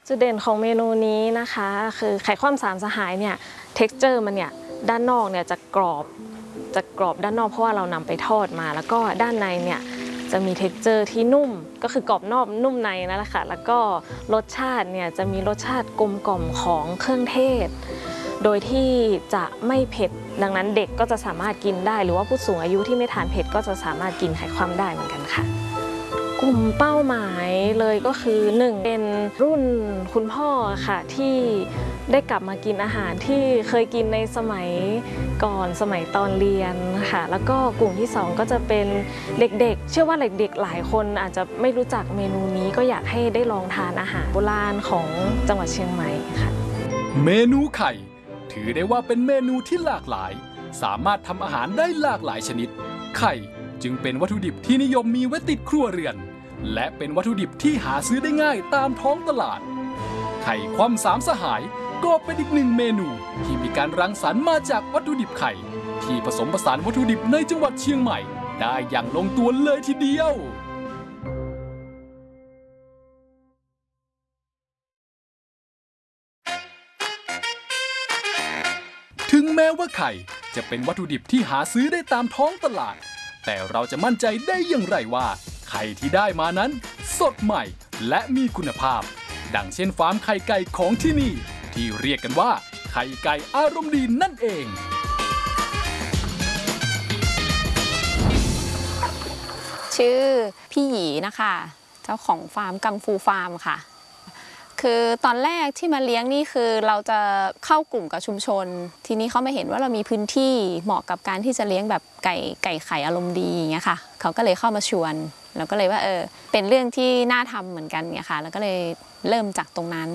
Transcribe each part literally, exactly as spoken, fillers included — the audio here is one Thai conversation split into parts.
จุดเด่นของเมนูนี้นะคะคือไข่ข้นสามสหายเนี่ย texture มันเนี่ยด้านนอกเนี่ยจะกรอบจะกรอบด้านนอกเพราะว่าเรานำไปทอดมาแล้วก็ด้านในเนี่ยจะมี texture ที่นุ่มก็คือกรอบนอกนุ่มในนั่นแหละค่ะแล้วก็รสชาติเนี่ยจะมีรสชาติกลมกล่อมของเครื่องเทศโดยที่จะไม่เผ็ดดังนั้นเด็กก็จะสามารถกินได้หรือว่าผู้สูงอายุที่ไม่ทานเผ็ดก็จะสามารถกินไข่ข้นได้เหมือนกันค่ะกลุ่มเป้าหมายเลยก็คือหนึ่งเป็นรุ่นคุณพ่อค่ะที่ได้กลับมากินอาหารที่เคยกินในสมัยก่อนสมัยตอนเรียนค่ะแล้วก็กลุ่มที่สองก็จะเป็นเด็กๆเชื่อว่าเด็กๆหลายคนอาจจะไม่รู้จักเมนูนี้ก็อยากให้ได้ลองทานอาหารโบราณของจังหวัดเชียงใหม่ค่ะเมนูไข่ถือได้ว่าเป็นเมนูที่หลากหลายสามารถทำอาหารได้หลากหลายชนิดไข่จึงเป็นวัตถุดิบที่นิยมมีไว้ติดครัวเรือนและเป็นวัตถุดิบที่หาซื้อได้ง่ายตามท้องตลาดไข่คว่ำสามสหายก็เป็นอีกหนึ่งเมนูที่มีการรังสรรค์มาจากวัตถุดิบไข่ที่ผสมผสานวัตถุดิบในจังหวัดเชียงใหม่ได้อย่างลงตัวเลยทีเดียวถึงแม้ว่าไข่จะเป็นวัตถุดิบที่หาซื้อได้ตามท้องตลาดแต่เราจะมั่นใจได้อย่างไรว่าไข่ที่ได้มานั้นสดใหม่และมีคุณภาพดังเช่นฟาร์มไข่ไก่ของที่นี่ที่เรียกกันว่าไข่ไก่อารมณ์ดีนั่นเองชื่อพี่หยีนะคะเจ้าของฟาร์มกังฟูฟาร์มค่ะคือตอนแรกที่มาเลี้ยงนี่คือเราจะเข้ากลุ่มกับชุมชนทีนี้เขามาเห็นว่าเรามีพื้นที่เหมาะกับการที่จะเลี้ยงแบบไก่ไก่ไข่อารมณ์ดีอย่างเงี้ยค่ะเขาก็เลยเข้ามาชวนเราก็เลยว่าเออเป็นเรื่องที่น่าทำเหมือนกันเนี่ยค่ะแล้วก็เลยเริ่มจากตรงนั้น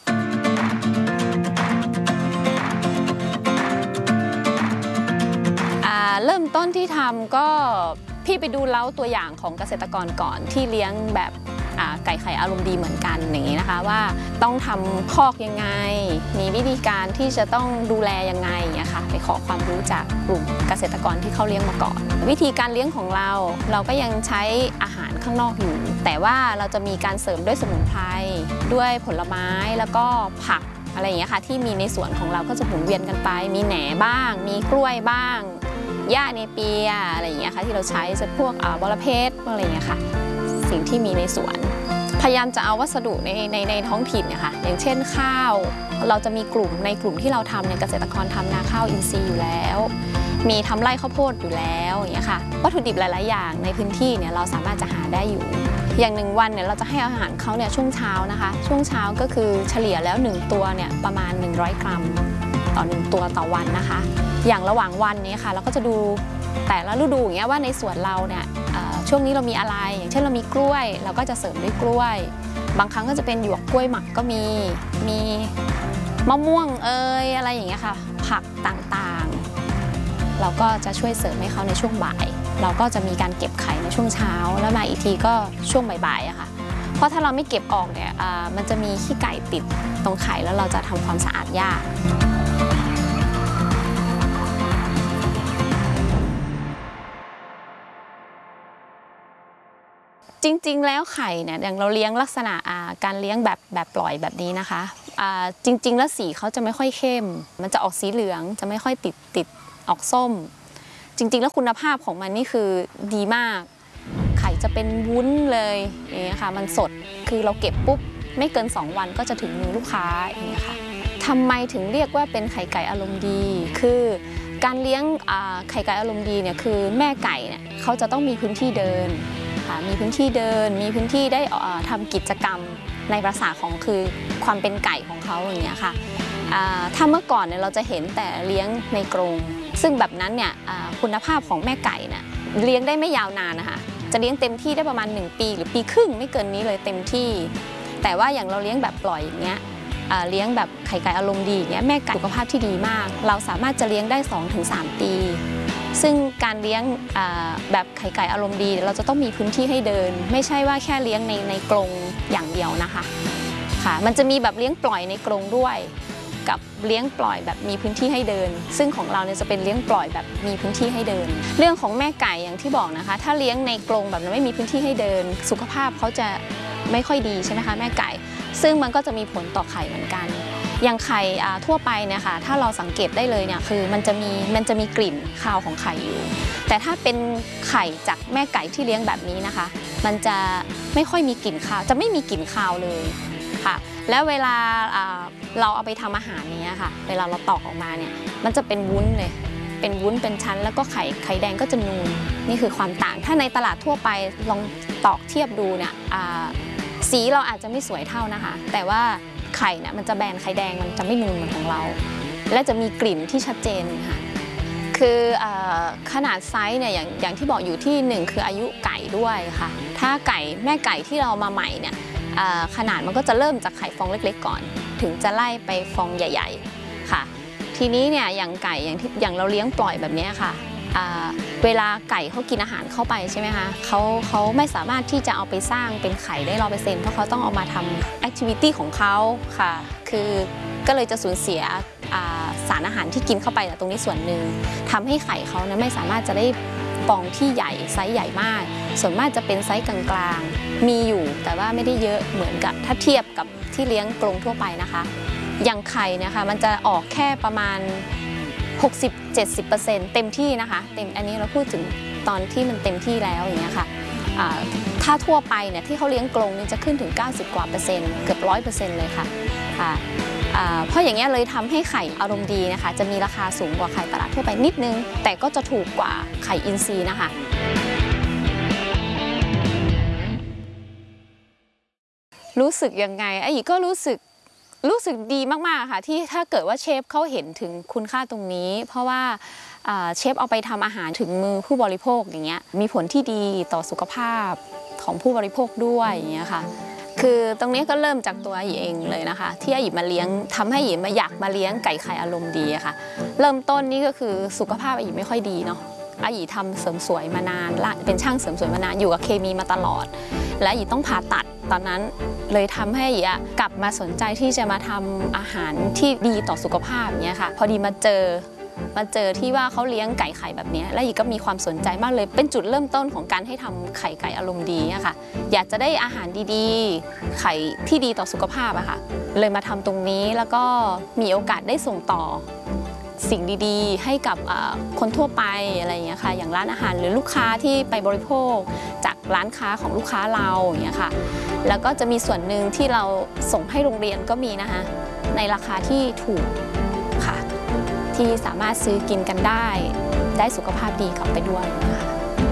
เริ่มต้นที่ทำก็พี่ไปดูเล้าตัวอย่างของเกษตรกรก่อนที่เลี้ยงแบบไก่ไข่อารมณ์ดีเหมือนกันอย่างนี้นะคะว่าต้องทำคอกยังไงมีวิธีการที่จะต้องดูแลยังไงเนี่ยค่ะไปขอความรู้จากกลุ่มเกษตรกรที่เขาเลี้ยงมาก่อนวิธีการเลี้ยงของเราเราก็ยังใช้อาหารข้างนอกอยู่แต่ว่าเราจะมีการเสริมด้วยสมุนไพรด้วยผลไม้แล้วก็ผักอะไรอย่างเงี้ยค่ะที่มีในสวนของเราก็จะหมุนเวียนกันไปมีแหน่บ้างมีกล้วยบ้างหญ้าเนเปียอะไรอย่างเงี้ยค่ะที่เราใช้จะพวกบอระเพ็ดอะไรอย่างเงี้ยค่ะสิ่งที่มีในสวนพยายามจะเอาวัสดุในในในท้องถิ่นนะคะอย่างเช่นข้าวเราจะมีกลุ่มในกลุ่มที่เราทำในเกษตรกรทำนาข้าวอินทรีย์อยู่แล้วมีทำไร่ข้าวโพดอยู่แล้วอย่างเงี้ยค่ะวัตถุดิบหลายๆอย่างในพื้นที่เนี่ยเราสามารถจะหาได้อยู่อย่างหนึ่งวันเนี่ยเราจะให้อาหารเขาเนี่ยช่วงเช้านะคะช่วงเช้าก็คือเฉลี่ยแล้วหนึ่งตัวเนี่ยประมาณหนึ่งร้อยกรัมต่อหนึ่งตัวต่อวันนะคะอย่างระหว่างวันนี้ค่ะเราก็จะดูแต่ละฤดูอย่างเงี้ยว่าในสวนเราเนี่ยช่วงนี้เรามีอะไรอย่างเช่นเรามีกล้วยเราก็จะเสริมด้วยกล้วยบางครั้งก็จะเป็นหยวกกล้วยหมักก็มีมีมะม่วงเอ่ยอะไรอย่างเงี้ยค่ะผักต่างๆเราก็จะช่วยเสริมให้เขาในช่วงบ่ายเราก็จะมีการเก็บไข่ในช่วงเช้าแล้วมาอีกทีก็ช่วงบ่ายๆอะค่ะเพราะถ้าเราไม่เก็บออกเนี่ยมันจะมีขี้ไก่ติดตรงไข่แล้วเราจะทำความสะอาดยากจริงๆแล้วไข่เนี่ยอย่างเราเลี้ยงลักษณะการเลี้ยงแบบแบบปล่อยแบบนี้นะคะจริงๆแล้วสีเขาจะไม่ค่อยเข้มมันจะออกสีเหลืองจะไม่ค่อยติดติดออกส้มจริงๆแล้วคุณภาพของมันนี่คือดีมากไข่จะเป็นวุ้นเลยอย่างเงี้ยค่ะมันสดคือเราเก็บปุ๊บไม่เกินสองวันก็จะถึงมือลูกค้าอย่างเงี้ยค่ะทำไมถึงเรียกว่าเป็นไข่ไก่อารมณ์ดีคือการเลี้ยงไข่ไก่อารมณ์ดีเนี่ยคือแม่ไก่เนี่ยเขาจะต้องมีพื้นที่เดินมีพื้นที่เดินมีพื้นที่ได้ทำกิจกรรมในภาษาของคือความเป็นไก่ของเขาอย่างเงี้ยค่ะถ้าเมื่อก่อนเนี่ยเราจะเห็นแต่เลี้ยงในกรงซึ่งแบบนั้นเนี่ยคุณภาพของแม่ไก่เนี่ยเลี้ยงได้ไม่ยาวนานนะคะจะเลี้ยงเต็มที่ได้ประมาณหนึ่งปีหรือปีครึ่งไม่เกินนี้เลยเต็มที่แต่ว่าอย่างเราเลี้ยงแบบปล่อยอย่างเงี้ยเลี้ยงแบบไข่ไก่อารมณ์ดีอย่างเงี้ยแม่ไก่สุขภาพที่ดีมากเราสามารถจะเลี้ยงได้ สองถึงสาม ปีซึ่งการเลี้ยงแบบไข่ไก่อารมณ์ดีเราจะต้องมีพื้นที่ให้เดินไม่ใช่ว่าแค่เลี้ยงในในกรงอย่างเดียวนะคะค่ะมันจะมีแบบเลี้ยงปล่อยในกรงด้วยกับเลี้ยงปล่อยแบบมีพื้นที่ให้เดินซึ่งของเราเนี่ยจะเป็นเลี้ยงปล่อยแบบมีพื้นที่ให้เดินเรื่องของแม่ไก่อย่างที่บอกนะคะถ้าเลี้ยงในกรงแบบไม่มีพื้นที่ให้เดินสุขภาพเขาจะไม่ค่อยดีใช่ไหมคะแม่ไก่ซึ่งมันก็จะมีผลต่อไข่เหมือนกันอย่างไข่ทั่วไปเนี่ยค่ะถ้าเราสังเกตได้เลยเนี่ยคือมันจะมีมันจะมีกลิ่นคาวของไข่อยู่แต่ถ้าเป็นไข่จากแม่ไก่ที่เลี้ยงแบบนี้นะคะมันจะไม่ค่อยมีกลิ่นคาวจะไม่มีกลิ่นคาวเลยค่ะแล้วเวลาเราเอาไปทำอาหารนี้ค่ะเวลาเราตอกออกมาเนี่ยมันจะเป็นวุ้นเลยเป็นวุ้นเป็นชั้นแล้วก็ไข่ไข่แดงก็จะนูนนี่คือความต่างถ้าในตลาดทั่วไปลองตอกเทียบดูเนี่ยสีเราอาจจะไม่สวยเท่านะคะแต่ว่าไข่เนี่ยมันจะแบนไข่แดงมันจะไม่นูนเหมือนของเราและจะมีกลิ่นที่ชัดเจนค่ะคือขนาดไซส์เนี่ยอย่างอย่างที่บอกอยู่ที่หนึ่งคืออายุไก่ด้วยค่ะถ้าไก่แม่ไก่ที่เรามาใหม่เนี่ยขนาดมันก็จะเริ่มจากไข่ฟองเล็กๆก่อนถึงจะไล่ไปฟองใหญ่ๆค่ะทีนี้เนี่ยอย่างไก่อย่างที่อย่างเราเลี้ยงปล่อยแบบนี้ค่ะเวลาไก่เขากินอาหารเข้าไปใช่ไหมคะเขาเขาไม่สามารถที่จะเอาไปสร้างเป็นไข่ได้ร้อยเปอร์เซ็นต์เพราะเขาต้องเอามาทำแอคทิวิตี้ของเขาค่ะคือก็เลยจะสูญเสียสารอาหารที่กินเข้าไปตรงนี้ส่วนหนึ่งทำให้ไข่เขานะไม่สามารถจะได้ฟองที่ใหญ่ไซส์ใหญ่มากส่วนมากจะเป็นไซส์กลางๆมีอยู่แต่ว่าไม่ได้เยอะเหมือนกับถ้าเทียบกับที่เลี้ยงกรงทั่วไปนะคะอย่างไข่เนี่ยค่ะมันจะออกแค่ประมาณ หกสิบถึงเจ็ดสิบเปอร์เซ็นต์ เต็มที่นะคะเต็มอันนี้เราพูดถึงตอนที่มันเต็มที่แล้วอย่างเงี้ยค่ะถ้าทั่วไปเนี่ยที่เขาเลี้ยงกรงนี่จะขึ้นถึงเก้าสิบกว่าเปอร์เซ็นต์เกือบร้อยเปอร์เซ็นต์เลยค่ะเพราะอย่างเงี้ยเลยทำให้ไข่อารมณ์ดีนะคะจะมีราคาสูงกว่าไข่ตลาดทั่วไปนิดนึงแต่ก็จะถูกกว่าไข่อินทรีย์นะคะรู้สึกยังไงไอ้ก็รู้สึกรู้สึกดีมากๆค่ะที่ถ้าเกิดว่าเชฟเขาเห็นถึงคุณค่าตรงนี้เพราะว่าเชฟเอาไปทำอาหารถึงมือผู้บริโภคอย่างเงี้ยมีผลที่ดีต่อสุขภาพของผู้บริโภคด้วยอย่างเงี้ยค่ะคือตรงนี้ก็เริ่มจากตัวอาหยีเองเลยนะคะที่อาหยีมาเลี้ยงทำให้อาหยีมาอยากมาเลี้ยงไก่ไข่อารมณ์ดีอะค่ะเริ่มต้นนี่ก็คือสุขภาพอาหยีไม่ค่อยดีเนาะอาหยีทำเสริมสวยมานานเป็นช่างเสริมสวยมานานอยู่กับเคมีมาตลอดและอาหยีต้องผ่าตัดตอนนั้นเลยทำให้อาหยีกลับมาสนใจที่จะมาทำอาหารที่ดีต่อสุขภาพอย่างเงี้ยค่ะพอดีมาเจอมาเจอที่ว่าเขาเลี้ยงไก่ไข่แบบนี้และอาหยีก็มีความสนใจมากเลยเป็นจุดเริ่มต้นของการให้ทำไข่ไก่อารมณ์ดีอะค่ะอยากจะได้อาหารดีๆไข่ที่ดีต่อสุขภาพอะค่ะเลยมาทำตรงนี้แล้วก็มีโอกาสได้ส่งต่อสิ่งดีๆให้กับคนทั่วไปอะไรอย่างเงี้ยค่ะอย่างร้านอาหารหรือลูกค้าที่ไปบริโภคจากร้านค้าของลูกค้าเราอย่างเงี้ยค่ะแล้วก็จะมีส่วนหนึ่งที่เราส่งให้โรงเรียนก็มีนะคะในราคาที่ถูกค่ะที่สามารถซื้อกินกันได้ได้สุขภาพดีกลับไปด้วยนะคะ